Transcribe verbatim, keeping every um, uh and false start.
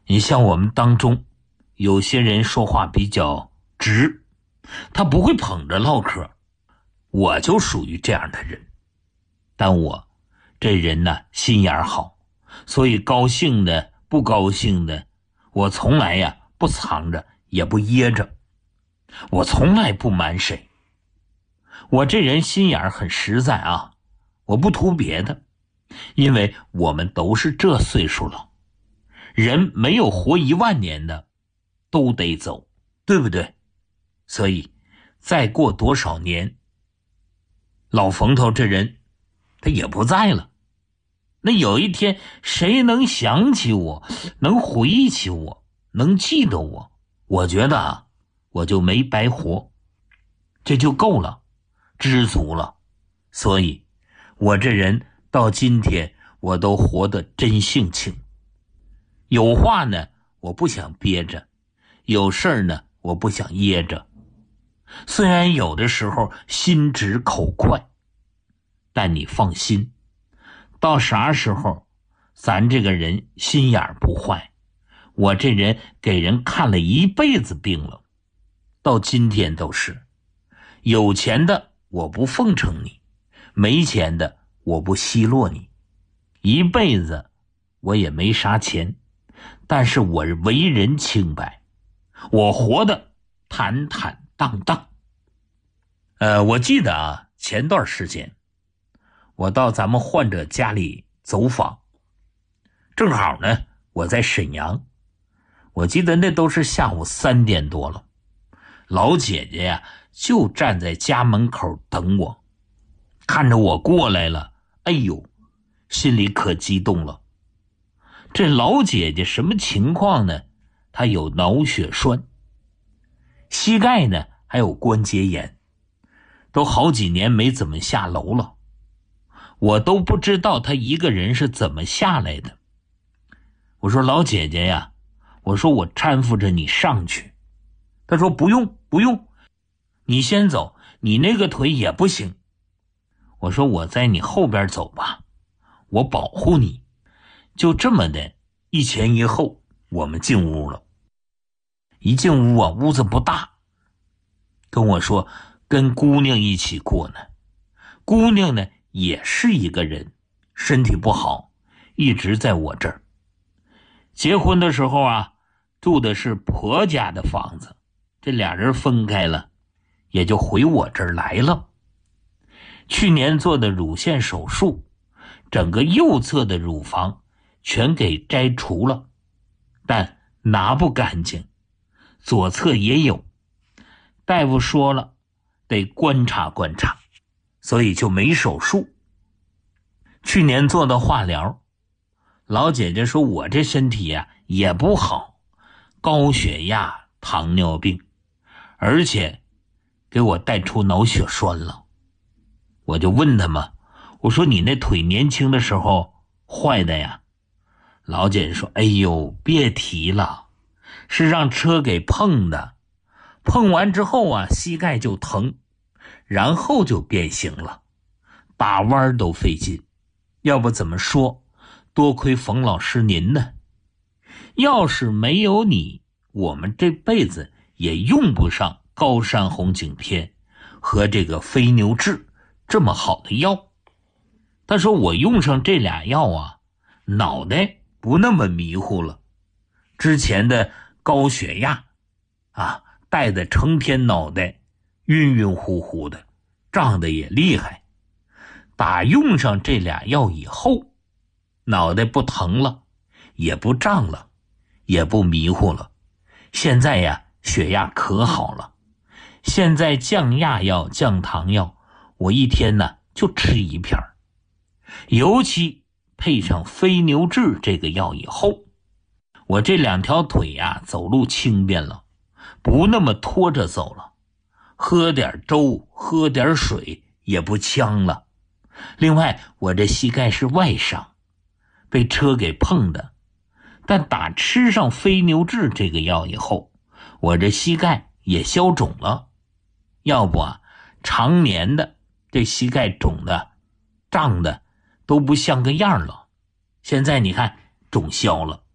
你像我们当中有些人说话比较直，他不会捧着唠嗑，我就属于这样的人。但我这人呢，心眼好，所以高兴的不高兴的，我从来呀不藏着也不掖着，我从来不瞒谁。我这人心眼很实在啊，我不图别的，因为我们都是这岁数了，人没有活一万年的都得走，对不对？所以再过多少年，老冯头这人他也不在了，那有一天谁能想起我，能回忆起我，能记得我，我觉得啊，我就没白活，这就够了，知足了。所以我这人到今天我都活得真性情，有话呢我不想憋着，有事儿呢我不想掖着。虽然有的时候心直口快，但你放心，到啥时候咱这个人心眼不坏，我这人给人看了一辈子病了，到今天都是。有钱的我不奉承你，没钱的我不奚落你。一辈子我也没啥钱，但是我为人清白，我活得坦坦荡荡。呃，我记得啊，前段时间我到咱们患者家里走访，正好呢我在沈阳，我记得那都是下午三点多了，老姐姐呀就站在家门口等我，看着我过来了，哎呦，心里可激动了。这老姐姐什么情况呢？她有脑血栓，膝盖呢还有关节炎，都好几年没怎么下楼了，我都不知道她一个人是怎么下来的。我说老姐姐呀，我说我搀扶着你上去。她说不用不用，你先走，你那个腿也不行。我说我在你后边走吧，我保护你。就这么的一前一后，我们进屋了。一进屋啊，屋子不大，跟我说跟姑娘一起过呢。姑娘呢也是一个人，身体不好，一直在我这儿。结婚的时候啊，住的是婆家的房子，这俩人分开了，也就回我这儿来了。去年做的乳腺手术，整个右侧的乳房全给摘除了，但拿不干净，左侧也有，大夫说了得观察观察，所以就没手术。去年做的化疗，老姐姐说我这身体呀、啊、也不好，高血压、糖尿病，而且给我带出脑血栓了。我就问他嘛，我说你那腿年轻的时候坏的呀？老姐姐说哎呦别提了，是让车给碰的，碰完之后啊膝盖就疼，然后就变形了，打弯都费劲。要不怎么说多亏冯老师您呢，要是没有你，我们这辈子也用不上高山红景天和这个飞牛治这么好的药。他说我用上这俩药啊，脑袋不那么迷糊了，之前的高血压啊带的成天脑袋晕晕乎乎的，胀得也厉害。打用上这俩药以后，脑袋不疼了，也不胀了，也不迷糊了。现在呀血压可好了，现在降压药降糖药我一天呢就吃一片，尤其配上飞牛治这个药以后，我这两条腿呀走路轻便了，不那么拖着走了，喝点粥喝点水也不呛了。另外我这膝盖是外伤，被车给碰的，但打吃上飞牛治这个药以后，我这膝盖也消肿了。要不啊常年的这膝盖肿的胀的都不像个样了，现在你看肿消了。